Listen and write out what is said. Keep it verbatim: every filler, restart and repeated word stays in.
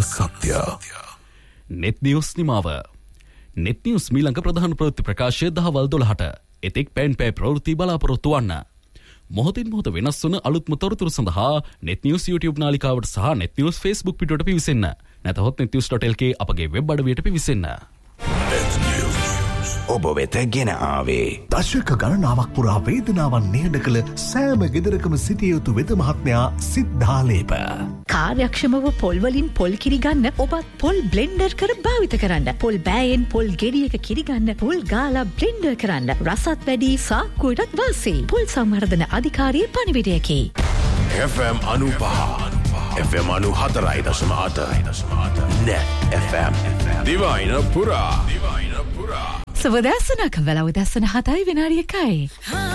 සත්‍ය. නෙත් නිවුස් නිමාව. නෙත් නිවුස් මීළඟ ප්‍රධාන ප්‍රවෘත්ති ප්‍රකාශය දහවල් දොළහට. එතෙක් පැන් පෑ ප්‍රවෘත්ති බලාපොරොත්තු වන්න. මොහොතින් මොහොත වෙනස් වන අලුත්ම තොරතුරු සඳහා නෙත් නිවුස් YouTube නාලිකාවට සහ නෙත් නිවුස් Facebook පිටුවට පිවිසෙන්න. නැතහොත් net news dot l k අපගේ වෙබ් අඩවියට පිවිසෙන්න. ඔබ වෙත ගෙන ආවේ දශක ගණනාවක් පුරා වේදනාවන් නිහඬ කළ සෑම ගෙදරකම සිටිය යුතු වෙද මහත්මයා සිද්ධාලේප. කාර්යක්ෂමව පොල් වලින් පොල් කිරි ගන්න ඔබත් පොල් බ්ලෙන්ඩර් කර භාවිත කරන්න. පොල් බෑයෙන් පොල් ගෙඩියක කිරි ගන්න පොල් ගාලා බ්ලෙන්ඩර් කරන්න. රසත් වැඩි සාක්කුවටත් වාසි. පොල් සංවර්ධන අධිකාරියේ පණිවිඩයකි. F M අනූපහ F M අනූ හතරයි දශම අට Net F M දිවයින පුරා දිවයින පුරා සවදැසනක වෙලව දැසන හතයි විනාඩියකයි.